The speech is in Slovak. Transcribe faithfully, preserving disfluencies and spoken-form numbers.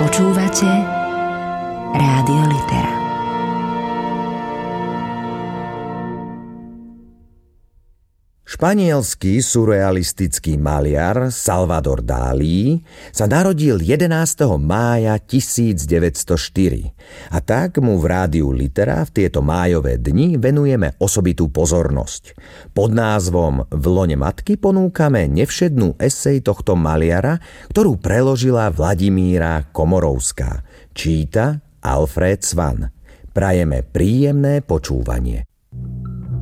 Počúvate Rádio Litera. Španielský surrealistický maliar Salvador Dalí sa narodil jedenásteho mája tisícdeväťstoštyri a tak mu v Rádiu Litera v tieto májové dni venujeme osobitú pozornosť. Pod názvom V lone matky ponúkame nevšednú esej tohto maliara, ktorú preložila Vladimíra Komorovská. Číta Alfred Svan. Prajeme príjemné počúvanie.